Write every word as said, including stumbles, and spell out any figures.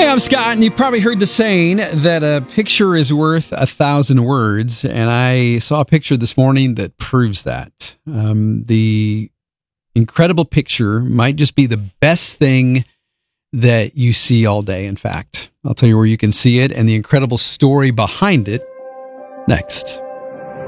Hey, I'm Scott, and you probably heard the saying that a picture is worth a thousand words, and I saw a picture this morning that proves that. Um, the incredible picture might just be the best thing that you see all day, in fact. I'll tell you where you can see it and the incredible story behind it next.